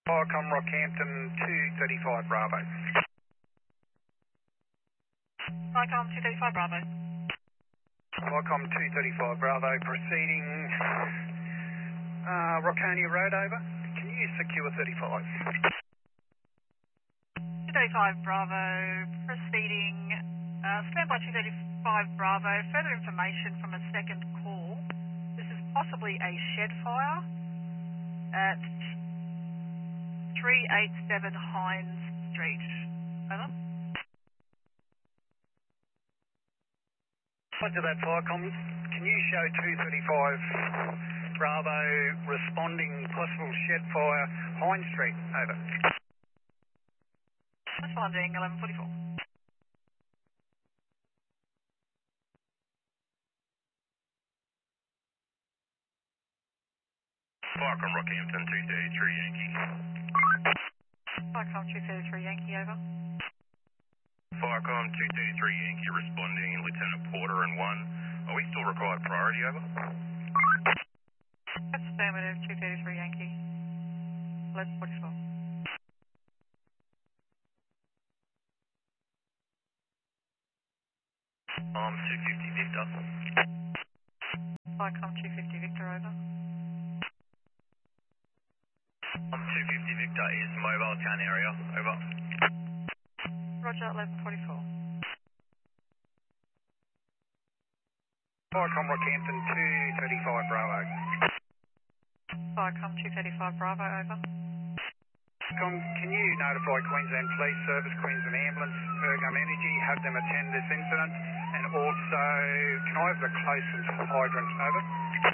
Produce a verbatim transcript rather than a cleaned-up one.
Viacom Rockhampton two thirty-five Bravo. Viacom two thirty-five Bravo. Viacom two thirty-five Bravo proceeding uh, Rocconia Road over. Can you secure thirty-five? two thirty-five Bravo proceeding. Uh, standby two thirty-five Bravo. Further information from a second call. This is possibly a shed fire at three eighty-seven Hines Street. Over. Roger that, Viacom. Can you show two thirty-five Bravo responding possible shed fire, Hines Street? Over. Responding eleven forty-four. Viacom Rockhampton two thirty-three Yankee. Viacom two thirty-three Yankee, over. Viacom two thirty-three Yankee responding Lieutenant Porter and one. Are we still required priority, over? That's affirmative two thirty-three Yankee. eleven forty-four. I'm two fifty Victor. Viacom two fifty Victor, over. I'm two fifty Victor is mobile town area, over. Roger, eleven forty-four. Viacom Rockhampton two thirty-five Bravo. Viacom two thirty-five Bravo, over. Com, can you notify Queensland Police Service, Queensland Ambulance, Ergum Energy, have them attend this incident? And also, can I have the closest hydrant? Over.